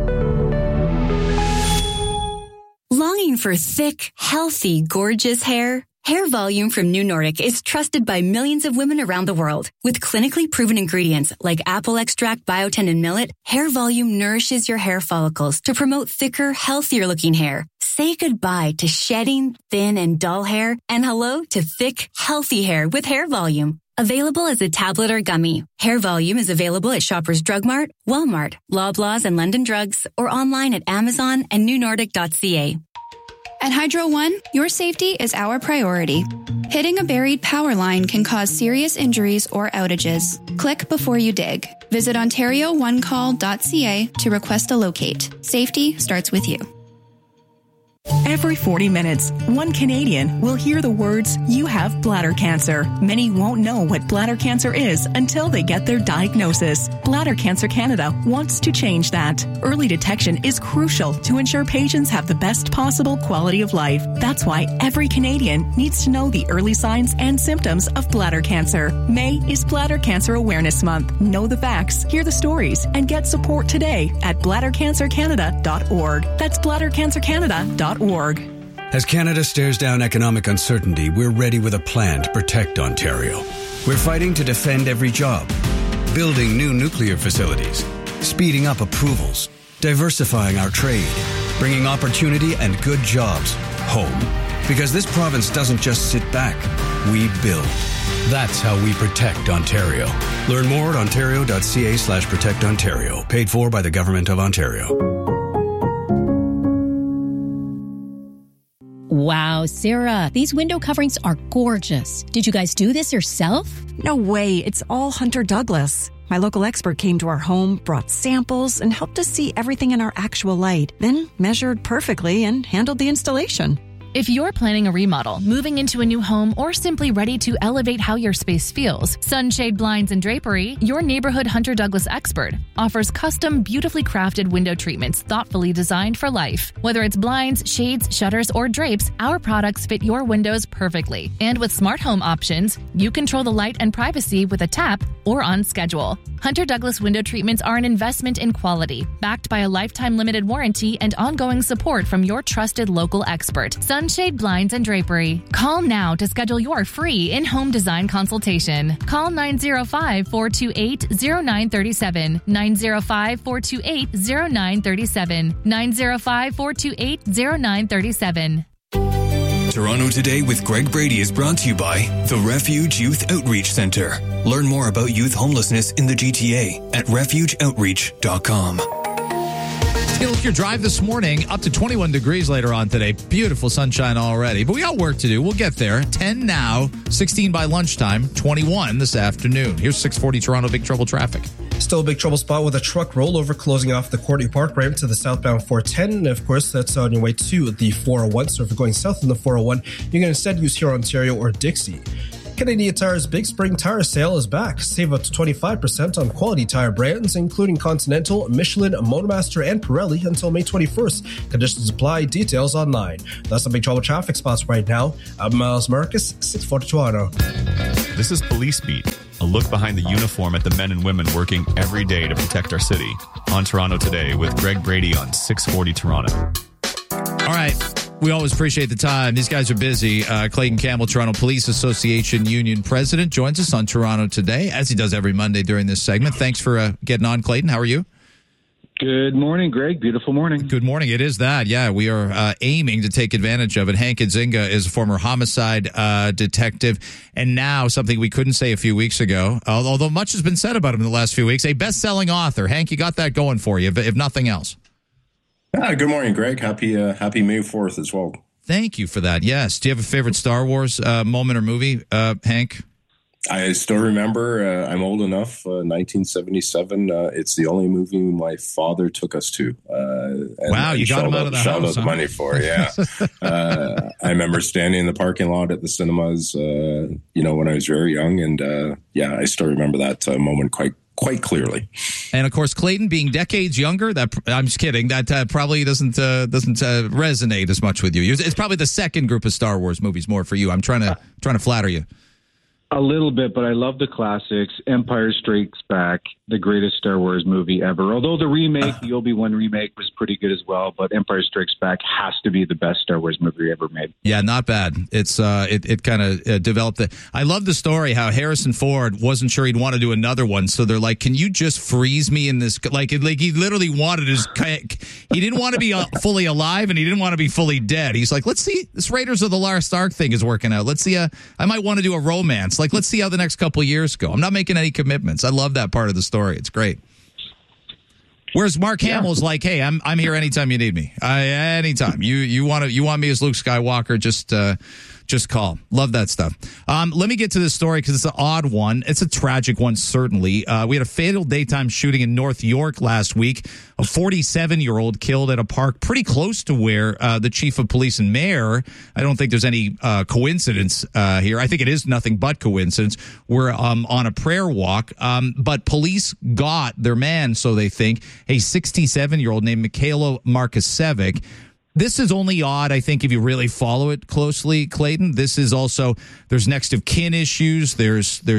Speaker 16: Longing for thick, healthy, gorgeous hair? Hair Volume from New Nordic is trusted by millions of women around the world. With clinically proven ingredients like apple extract, biotin, and millet, Hair Volume nourishes your hair follicles to promote thicker, healthier-looking hair. Say goodbye to shedding, thin, and dull hair, and hello to thick, healthy hair with Hair Volume. Available as a tablet or gummy, Hair Volume is available at Shoppers Drug Mart, Walmart, Loblaws, and London Drugs, or online at Amazon and newnordic.ca.
Speaker 17: At Hydro One, your safety is our priority. Hitting a buried power line can cause serious injuries or outages. Click before you dig. Visit OntarioOneCall.ca to request a locate. Safety starts with you.
Speaker 18: Every 40 minutes, one Canadian will hear the words, "You have bladder cancer." Many won't know what bladder cancer is until they get their diagnosis. Bladder Cancer Canada wants to change that. Early detection is crucial to ensure patients have the best possible quality of life. That's why every Canadian needs to know the early signs and symptoms of bladder cancer. May is Bladder Cancer Awareness Month. Know the facts, hear the stories, and get support today at bladdercancercanada.org. That's bladdercancercanada.org.
Speaker 19: As Canada stares down economic uncertainty, we're ready with a plan to protect Ontario. We're fighting to defend every job, building new nuclear facilities, speeding up approvals, diversifying our trade, bringing opportunity and good jobs home. Because this province doesn't just sit back, we build. That's how we protect Ontario. Learn more at ontario.ca/protect Ontario. Paid for by the Government of Ontario.
Speaker 20: Wow, Sarah, these window coverings are gorgeous. Did you guys do this yourself?
Speaker 21: No way. It's all Hunter Douglas. My local expert came to our home, brought samples, and helped us see everything in our actual light, then measured perfectly and handled the installation.
Speaker 22: If you're planning a remodel, moving into a new home, or simply ready to elevate how your space feels, Sunshade Blinds and Drapery, your neighborhood Hunter Douglas expert, offers custom, beautifully crafted window treatments thoughtfully designed for life. Whether it's blinds, shades, shutters, or drapes, our products fit your windows perfectly. And with smart home options, you control the light and privacy with a tap or on schedule. Hunter Douglas window treatments are an investment in quality, backed by a lifetime limited warranty and ongoing support from your trusted local expert, Sunshade Blinds and Drapery. Call now to schedule your free in-home design consultation. Call 905-428-0937, 905-428-0937, 905-428-0937.
Speaker 23: Toronto Today with Greg Brady is brought to you by the Refuge Youth Outreach Centre. Learn more about youth homelessness in the GTA at refugeoutreach.com.
Speaker 3: Look, your drive this morning, up to 21 degrees later on today. Beautiful sunshine already. But we got work to do. We'll get there. 10 now, 16 by lunchtime, 21 this afternoon. Here's 640 Toronto Big Trouble traffic.
Speaker 1: Still a big trouble spot with a truck rollover closing off the Courtney Park ramp to the southbound 410. And of course, that's on your way to the 401. So if you're going south on the 401, you can instead use Huron, Ontario or Dixie. Canadian Tire's Big Spring Tire Sale is back. Save up to 25% on quality tire brands, including Continental, Michelin, Motomaster, and Pirelli until May 21st. Conditions apply. Details online. That's the Big Trouble traffic spots right now. I'm Miles Marcus, 640 Toronto.
Speaker 4: This is Police Beat, a look behind the uniform at the men and women working every day to protect our city. On Toronto Today with Greg Brady on 640 Toronto.
Speaker 3: All right. We always appreciate the time. These guys are busy. Clayton Campbell, Toronto Police Association Union President, joins us on Toronto Today, as he does every Monday during this segment. Thanks for getting on, Clayton. How are you?
Speaker 5: Good morning, Greg. Beautiful morning.
Speaker 3: Good morning. It is that. Yeah, we are aiming to take advantage of it. Hank Nzinga is a former homicide detective, and now something we couldn't say a few weeks ago, although much has been said about him in the last few weeks, a best-selling author. Hank, you got that going for you, if nothing else.
Speaker 24: Good morning, Greg. Happy May 4th as well.
Speaker 3: Thank you for that. Yes. Do you have a favorite Star Wars moment or movie, Hank?
Speaker 24: I still remember, I'm old enough, 1977. It's the only movie my father took us to.
Speaker 3: Wow, you got him out of the house.
Speaker 24: Shelled out the money for, yeah. I remember standing in the parking lot at the cinemas, when I was very young. And, I still remember that moment quite clearly.
Speaker 3: And of course, Clayton being decades younger, that I'm just kidding. That probably doesn't resonate as much with you. It's probably the second group of Star Wars movies more for you. I'm trying to flatter you.
Speaker 5: A little bit, but I love the classics. Empire Strikes Back, the greatest Star Wars movie ever. Although the remake, the Obi-Wan remake, was pretty good as well. But Empire Strikes Back has to be the best Star Wars movie ever made.
Speaker 3: Yeah, not bad. It's it kind of developed. I love the story how Harrison Ford wasn't sure he'd want to do another one, so they're like, "Can you just freeze me in this?" Like he literally wanted he didn't want to be fully alive and he didn't want to be fully dead. He's like, "Let's see, this Raiders of the Lost Ark thing is working out. Let's see, I might want to do a romance. Like, let's see how the next couple of years go. I'm not making any commitments." I love that part of the story. It's great. Whereas Mark Hamill's like, "Hey, I'm here anytime you need me. Anytime you want me as Luke Skywalker, just call." Love that stuff. Let me get to this story because it's an odd one. It's a tragic one, certainly. We had a fatal daytime shooting in North York last week. A 47-year-old killed at a park pretty close to where the chief of police and mayor, I don't think there's any coincidence here. I think it is nothing but coincidence. We're on a prayer walk, but police got their man, so they think, a 67-year-old named Mikhailo Markusevic. This is only odd, I think, if you really follow it closely, Clayton. This is also, there's next of kin issues. Do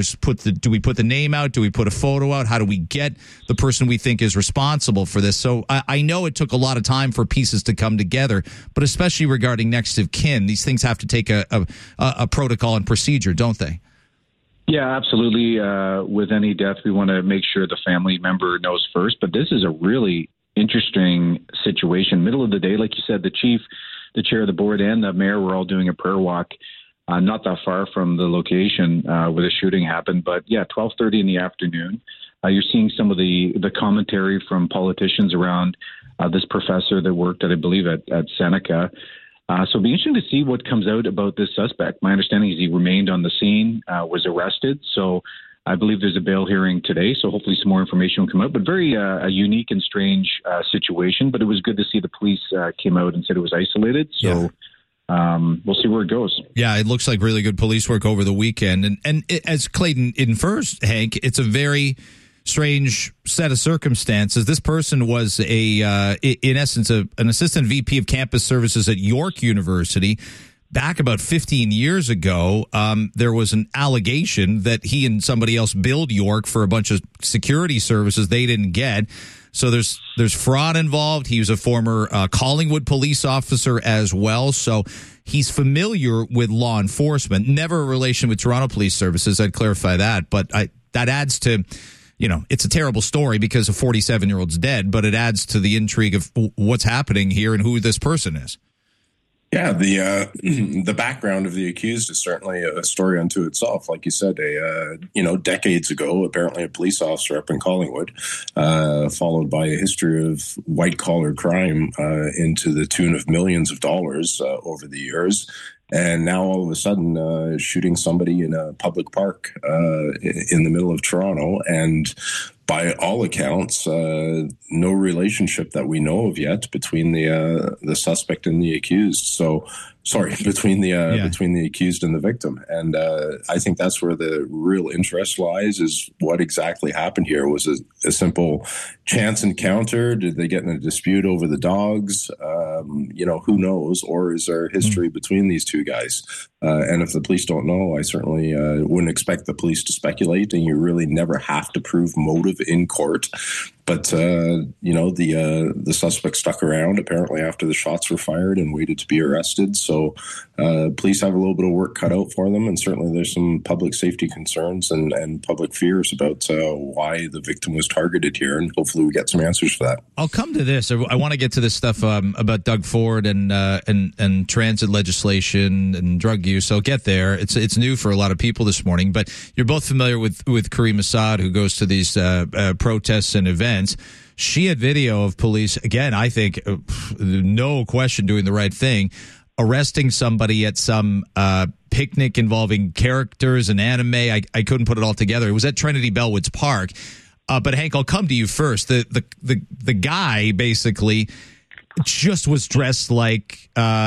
Speaker 3: we put the name out? Do we put a photo out? How do we get the person we think is responsible for this? So I know it took a lot of time for pieces to come together, but especially regarding next of kin, these things have to take a protocol and procedure, don't they?
Speaker 5: Yeah, absolutely. With any death, we want to make sure the family member knows first, but this is a really interesting situation. Middle of the day, like you said, the chief, the chair of the board, and the mayor were all doing a prayer walk not that far from the location where the shooting happened. But yeah, 12:30 in the afternoon. You're seeing some of the commentary from politicians around this professor that worked at, I believe, at Seneca. So it'll be interesting to see what comes out about this suspect. My understanding is he remained on the scene, was arrested. So I believe there's a bail hearing today, so hopefully some more information will come out. But very a unique and strange situation. But it was good to see the police came out and said it was isolated. So we'll see where it goes. Yeah,
Speaker 3: it looks like really good police work over the weekend. And as Clayton infers, Hank, it's a very strange set of circumstances. This person was in essence, an assistant VP of campus services at York University. Back about 15 years ago, there was an allegation that he and somebody else billed York for a bunch of security services they didn't get. So there's fraud involved. He was a former Collingwood police officer as well. So he's familiar with law enforcement. Never a relation with Toronto Police Services. I'd clarify that. But that adds to, it's a terrible story because a 47-year-old's dead, but it adds to the intrigue of what's happening here and who this person is.
Speaker 24: Yeah, the background of the accused is certainly a story unto itself. Like you said, decades ago, apparently a police officer up in Collingwood, followed by a history of white collar crime into the tune of millions of dollars over the years. And now all of a sudden shooting somebody in a public park in the middle of Toronto. And by all accounts, no relationship that we know of yet between the suspect and the accused. So, between the accused and the victim. And I think that's where the real interest lies, is what exactly happened here. Was it a simple chance encounter? Did they get in a dispute over the dogs? Who knows? Or is there history between these two guys? And if the police don't know, I certainly wouldn't expect the police to speculate, and you really never have to prove motive in court. But, the suspect stuck around apparently after the shots were fired and waited to be arrested. So police have a little bit of work cut out for them. And certainly there's some public safety concerns and public fears about why the victim was targeted here. And hopefully we get some answers for that.
Speaker 3: I'll come to this. I want to get to this stuff about Doug Ford and transit legislation and drug use. I'll get there. It's new for a lot of people this morning. But you're both familiar with Kareem Assad, who goes to these protests and events. She had video of police, again, I think, no question, doing the right thing, arresting somebody at some picnic involving characters and anime. I couldn't put it all together. It was at Trinity Bellwoods Park. But Hank, I'll come to you first. The guy basically just was dressed like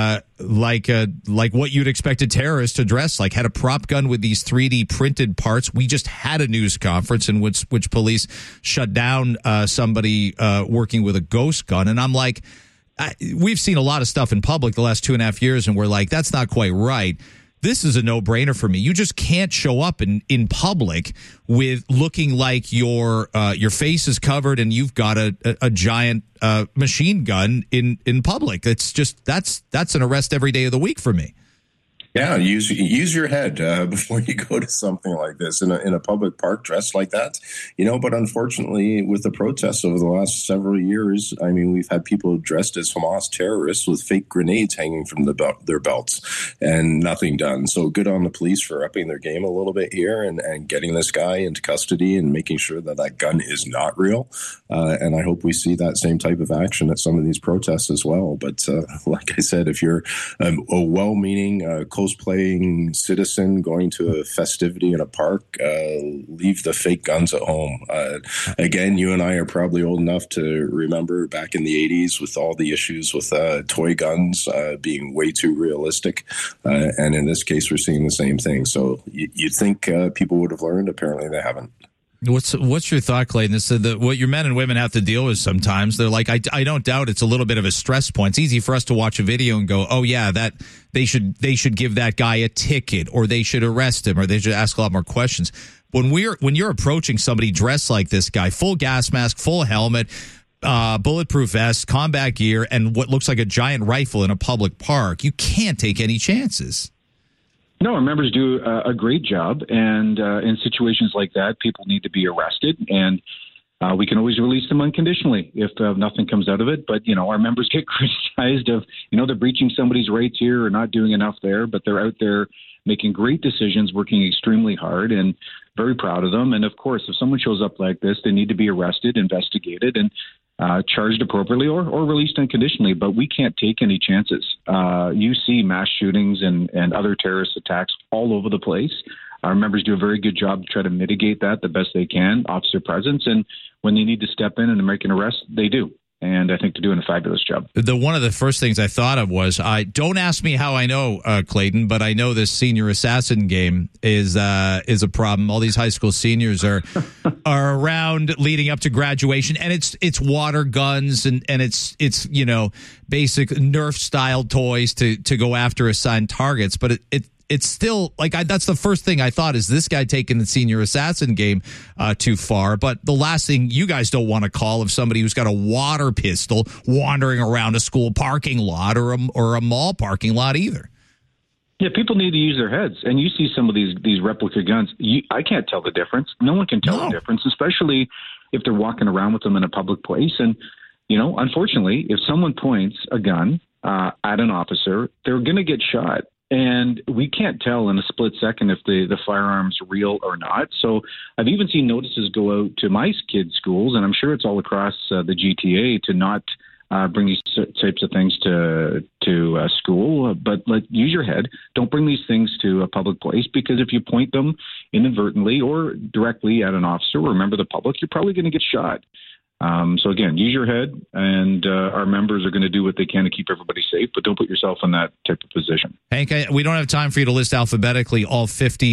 Speaker 3: what you'd expect a terrorist to dress like. Had a prop gun with these 3D printed parts. We just had a news conference in which police shut down somebody working with a ghost gun, and I'm like, we've seen a lot of stuff in public the last 2.5 years, and we're like, that's not quite right. This is a no-brainer for me. You just can't show up in public with looking like your face is covered and you've got a giant machine gun in public. It's just that's an arrest every day of the week for me.
Speaker 24: Yeah, use your head before you go to something like this in a public park dressed like that. But unfortunately, with the protests over the last several years, I mean, we've had people dressed as Hamas terrorists with fake grenades hanging from their belts and nothing done. So good on the police for upping their game a little bit here and getting this guy into custody and making sure that gun is not real. And I hope we see that same type of action at some of these protests as well. But like I said, if you're a well-meaning, close-playing citizen going to a festivity in a park, leave the fake guns at home. Again, you and I are probably old enough to remember back in the 80s with all the issues with toy guns being way too realistic. And in this case, we're seeing the same thing. So you'd think people would have learned. Apparently they haven't.
Speaker 3: What's your thought, Clayton? This is what your men and women have to deal with sometimes. They're like, I don't doubt it's a little bit of a stress point. It's easy for us to watch a video and go, oh yeah, that they should give that guy a ticket, or they should arrest him, or they should ask a lot more questions. When you're approaching somebody dressed like this guy, full gas mask, full helmet, bulletproof vest, combat gear, and what looks like a giant rifle in a public park, you can't take any chances.
Speaker 5: No, our members do a great job, and in situations like that, people need to be arrested, and we can always release them unconditionally if nothing comes out of it. But, our members get criticized of, they're breaching somebody's rights here or not doing enough there, but they're out there making great decisions, working extremely hard, and very proud of them. And, of course, if someone shows up like this, they need to be arrested, investigated, and charged appropriately or released unconditionally. But we can't take any chances. You see mass shootings and other terrorist attacks all over the place. Our members do a very good job to try to mitigate that the best they can, officer presence. And when they need to step in and make an arrest, they do. And I think they're doing a fabulous job.
Speaker 3: One of the first things I thought of was, don't ask me how I know, Clayton, but I know this senior assassin game is a problem. All these high school seniors are around leading up to graduation, and it's water guns and it's basic Nerf style toys to go after assigned targets. But it's still like that's the first thing I thought, is this guy taking the senior assassin game too far. But the last thing you guys don't want to call of somebody who's got a water pistol wandering around a school parking lot or a mall parking lot either.
Speaker 5: Yeah, people need to use their heads. And you see some of these replica guns. I can't tell the difference. No one can tell the difference, especially if they're walking around with them in a public place. And, unfortunately, if someone points a gun at an officer, they're going to get shot. And we can't tell in a split second if the firearm's real or not. So I've even seen notices go out to my kids' schools, and I'm sure it's all across the GTA, to not bring these types of things to school. But use your head. Don't bring these things to a public place, because if you point them inadvertently or directly at an officer or a member of the public, you're probably going to get shot. So again, use your head, and our members are going to do what they can to keep everybody safe, but don't put yourself in that type of position.
Speaker 3: Hank, we don't have time for you to list alphabetically all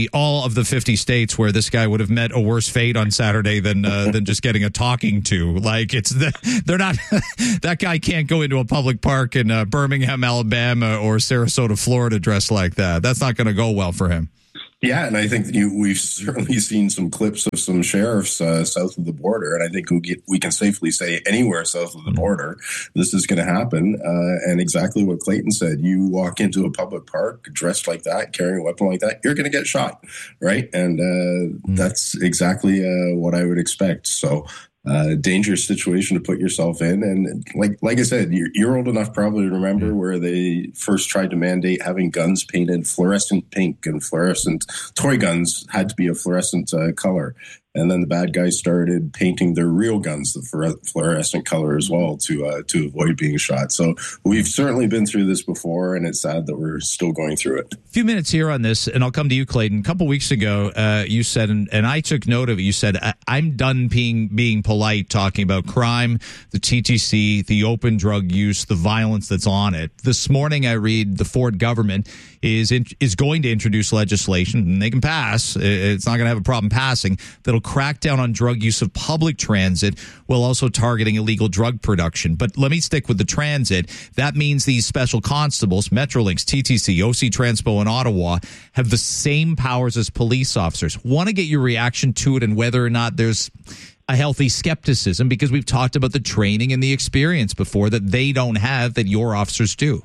Speaker 3: of the 50 states where this guy would have met a worse fate on Saturday than just getting a talking to. Like, they're not, that guy can't go into a public park in Birmingham, Alabama or Sarasota, Florida dressed like that. That's not going to go well for him.
Speaker 24: Yeah, and I think we've certainly seen some clips of some sheriffs south of the border, and I think we can safely say anywhere south of the border, this is going to happen. And exactly what Clayton said, you walk into a public park dressed like that, carrying a weapon like that, you're going to get shot, right? And that's exactly what I would expect. So dangerous situation to put yourself in. And like I said, you're old enough probably to remember where they first tried to mandate having guns painted fluorescent pink, and fluorescent toy guns had to be a fluorescent color. And then the bad guys started painting their real guns the fluorescent color as well to avoid being shot. So we've certainly been through this before, and it's sad that we're still going through it.
Speaker 3: A few minutes here on this, and I'll come to you, Clayton. A couple weeks ago, you said, and I took note of it, you said, I'm done being polite, talking about crime, the TTC, the open drug use, the violence that's on it. This morning, I read the Ford government is going to introduce legislation, and they can pass. It's not going to have a problem passing, that'll crack down on drug use of public transit while also targeting illegal drug production. But let me stick with the transit. That means these special constables, Metrolinx, TTC, OC Transpo, and Ottawa, have the same powers as police officers. Want to get your reaction to it and whether or not there's a healthy skepticism, because we've talked about the training and the experience before that they don't have that your officers do.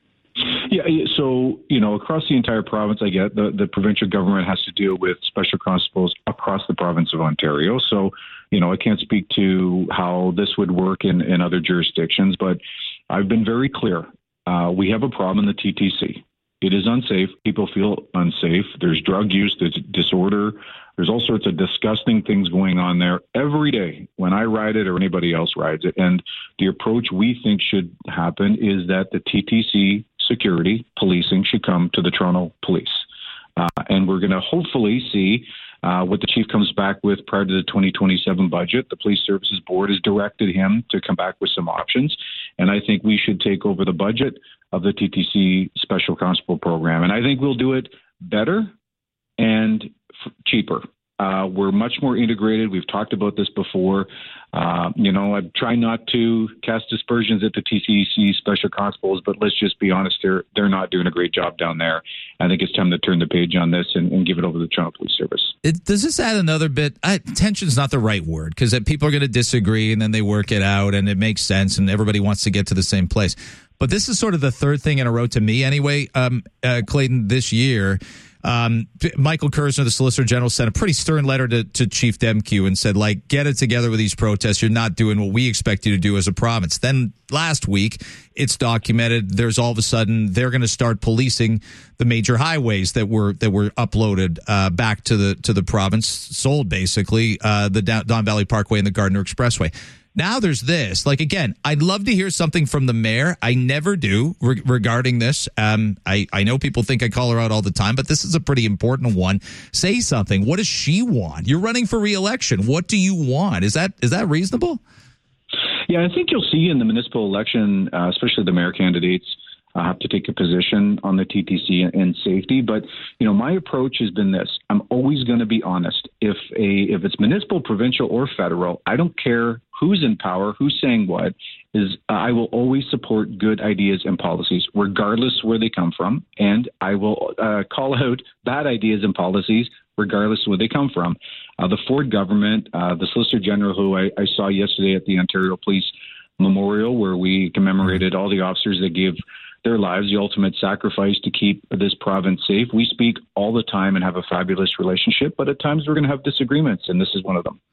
Speaker 5: Yeah, so, across the entire province, I get the provincial government has to deal with special constables across the province of Ontario. So, I can't speak to how this would work in other jurisdictions, but I've been very clear. We have a problem in the TTC. It is unsafe. People feel unsafe. There's drug use, there's disorder. There's all sorts of disgusting things going on there every day when I ride it or anybody else rides it. And the approach we think should happen is that the TTC security policing should come to the Toronto Police. And we're going to hopefully see what the chief comes back with prior to the 2027 budget. The Police Services Board has directed him to come back with some options. And I think we should take over the budget of the TTC Special Constable Program. And I think we'll do it better and cheaper. We're much more integrated. We've talked about this before. I'm trying not to cast aspersions at the TTC Special Constables, but let's just be honest, they're not doing a great job down there. I think it's time to turn the page on this and give it over to the Toronto Police Service.
Speaker 3: Does this add another bit? Tension's not the right word, because people are going to disagree and then they work it out and it makes sense and everybody wants to get to the same place. But this is sort of the third thing in a row to me anyway, Clayton, this year. Michael Kersner, the Solicitor General, sent a pretty stern letter to Chief Demkew and said, get it together with these protests. You're not doing what we expect you to do as a province. Then last week, it's documented. There's all of a sudden they're going to start policing the major highways that were uploaded back to the province, sold basically the Don Valley Parkway and the Gardiner Expressway. Now there's this. Again, I'd love to hear something from the mayor. I never do regarding this. I know people think I call her out all the time, but this is a pretty important one. Say something. What does she want? You're running for re-election. What do you want? Is that reasonable?
Speaker 5: Yeah, I think you'll see in the municipal election, especially the mayor candidates, have to take a position on the TTC and safety. But, my approach has been this. I'm always going to be honest. If it's municipal, provincial, or federal, I don't care who's in power, who's saying what, I will always support good ideas and policies, regardless where they come from. And I will call out bad ideas and policies, regardless of where they come from. The Ford government, the Solicitor General, who I saw yesterday at the Ontario Police Memorial, where we commemorated all the officers that gave their lives, the ultimate sacrifice to keep this province safe. We speak all the time and have a fabulous relationship, but at times we're going to have disagreements, and this is one of them.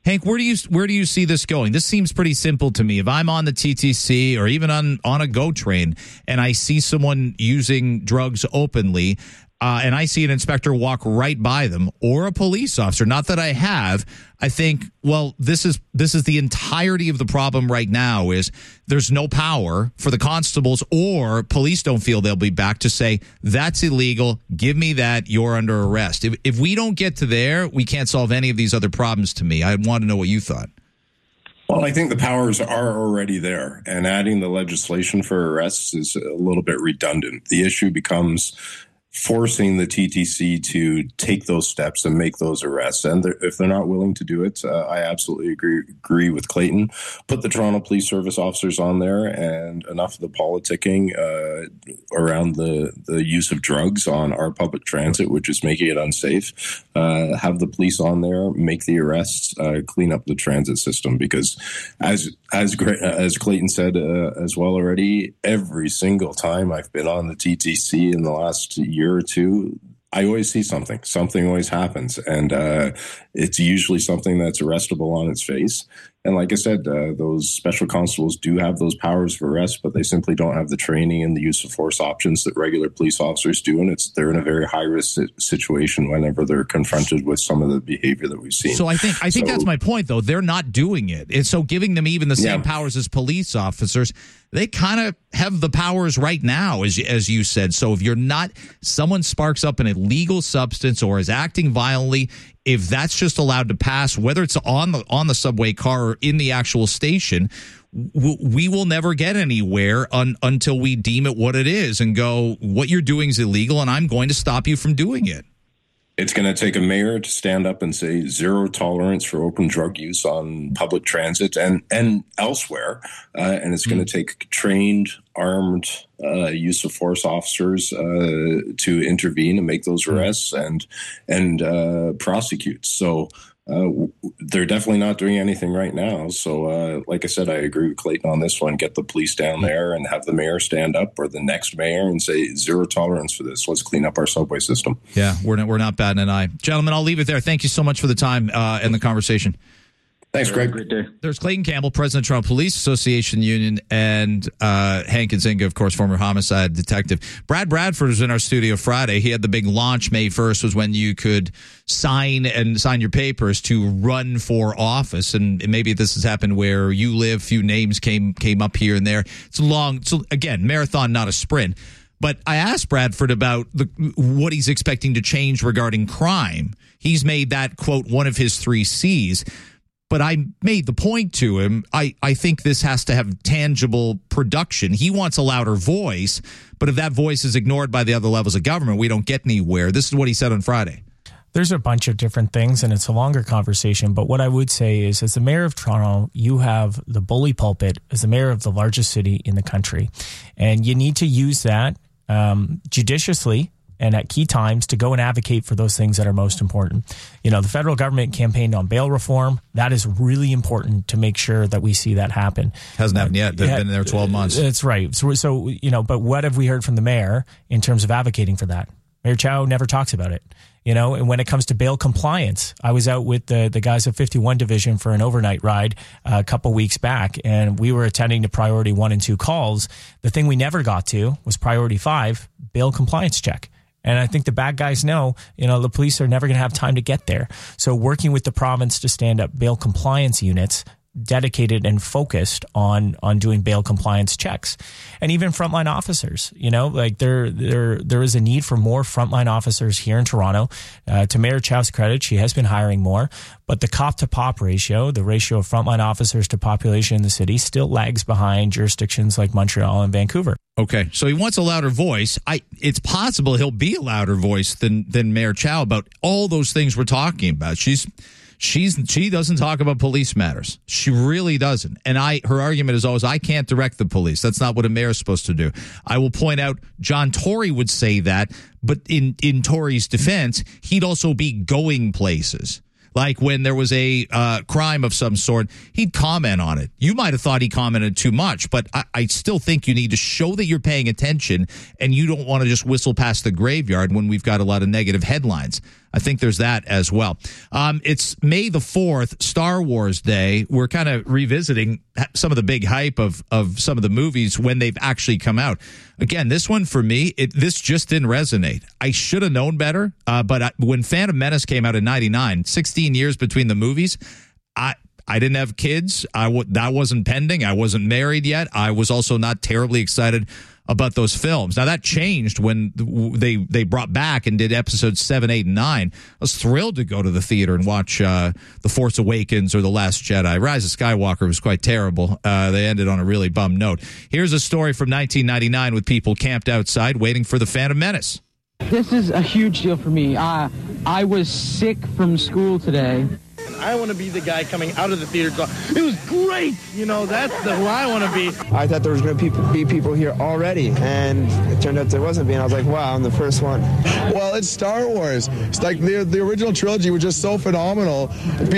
Speaker 3: Hank, where do you see this going? This seems pretty simple to me. If I'm on the TTC or even on a GO train and I see someone using drugs openly, and I see an inspector walk right by them, or a police officer, not that I have, I think, well, this is the entirety of the problem right now is there's no power for the constables, or police don't feel they'll be back to say, that's illegal, give me that, you're under arrest. If we don't get to there, we can't solve any of these other problems to me. I want to know what you thought.
Speaker 24: Well, I think the powers are already there, and adding the legislation for arrests is a little bit redundant. The issue becomes forcing the TTC to take those steps and make those arrests. And if they're not willing to do it, I absolutely agree with Clayton. Put the Toronto Police Service officers on there, and enough of the politicking around the use of drugs on our public transit, which is making it unsafe. Have the police on there, make the arrests, clean up the transit system. Because as Clayton said as well already, every single time I've been on the TTC in the last year or two, I always see something always happens, and it's usually something that's arrestable on its face. And like I said, those special constables do have those powers of arrest, but they simply don't have the training and the use of force options that regular police officers do. And they're in a very high risk situation whenever they're confronted with some of the behavior that we've seen.
Speaker 3: So I think that's my point, though. They're not doing it. And so giving them even the same powers as police officers, they kind of have the powers right now, as you said. So if someone sparks up an illegal substance or is acting violently, if that's just allowed to pass, whether it's on the subway car or in the actual station, we will never get anywhere until we deem it what it is and go, what you're doing is illegal, and I'm going to stop you from doing it.
Speaker 24: It's going to take a mayor to stand up and say zero tolerance for open drug use on public transit and elsewhere. And it's going to take trained, armed use of force officers to intervene and make those arrests and prosecute. So they're definitely not doing anything right now. So like I said, I agree with Clayton on this one. Get the police down there and have the mayor stand up, or the next mayor, and say zero tolerance for this. Let's clean up our subway system.
Speaker 3: Yeah, we're not batting an eye. Gentlemen, I'll leave it there. Thank you so much for the time and the conversation.
Speaker 24: Thanks, Greg.
Speaker 5: Great day.
Speaker 3: There's Clayton Campbell, President of Toronto Police Association Union, and Hank Nzinga, of course, former homicide detective. Brad Bradford was in our studio Friday. He had the big launch. May 1st was when you could sign your papers to run for office. And maybe this has happened where you live. Few names came up here and there. It's a long, so again, marathon, not a sprint. But I asked Bradford about what he's expecting to change regarding crime. He's made that, quote, one of his 3 C's. But I made the point to him, I think this has to have tangible production. He wants a louder voice, but if that voice is ignored by the other levels of government, we don't get anywhere. This is what he said on Friday.
Speaker 13: There's a bunch of different things, and it's a longer conversation. But what I would say is, as the mayor of Toronto, you have the bully pulpit as the mayor of the largest city in the country. And you need to use that judiciously and at key times to go and advocate for those things that are most important. You know, the federal government campaigned on bail reform. That is really important to make sure that we see that happen.
Speaker 3: Hasn't happened yet. They've been there 12 months.
Speaker 13: That's right. So, you know, but what have we heard from the mayor in terms of advocating for that? Mayor Chow never talks about it. You know, and when it comes to bail compliance, I was out with the guys of 51 Division for an overnight ride a couple weeks back, and we were attending to priority 1 and 2 calls. The thing we never got to was priority 5, bail compliance check. And I think the bad guys know, you know, the police are never going to have time to get there. So working with the province to stand up bail compliance units dedicated and focused on doing bail compliance checks. And even frontline officers, you know, like there is a need for more frontline officers here in Toronto. To Mayor Chow's credit, she has been hiring more, but the cop to pop ratio, the ratio of frontline officers to population in the city, still lags behind jurisdictions like Montreal and Vancouver.
Speaker 3: Okay, so he wants a louder voice. It's possible he'll be a louder voice than Mayor Chow about all those things we're talking about. She doesn't talk about police matters. She really doesn't. And her argument is always, I can't direct the police. That's not what a mayor is supposed to do. I will point out John Tory would say that, but in Tory's defense, he'd also be going places. Like when there was a crime of some sort, he'd comment on it. You might have thought he commented too much, but I still think you need to show that you're paying attention, and you don't want to just whistle past the graveyard when we've got a lot of negative headlines. I think there's that as well. It's May the 4th, Star Wars Day. We're kind of revisiting some of the big hype of some of the movies when they've actually come out. Again, this one for me, this just didn't resonate. I should have known better, but when Phantom Menace came out in 99, 16 years between the movies, I didn't have kids. That wasn't pending. I wasn't married yet. I was also not terribly excited about those films. Now, that changed when they brought back and did episodes 7, 8, and 9. I was thrilled to go to the theater and watch The Force Awakens or The Last Jedi. Rise of Skywalker was quite terrible. They ended on a really bummed note. Here's a story from 1999 with people camped outside waiting for The Phantom Menace.
Speaker 6: This is a huge deal for me. I was sick from school today.
Speaker 7: I want to be the guy coming out of the theater going, it was great! You know, that's who I want to be.
Speaker 8: I thought there was going to be people here already, and it turned out there wasn't being. I was like, wow, I'm the first one.
Speaker 9: Well, it's Star Wars. It's like the original trilogy was just so phenomenal.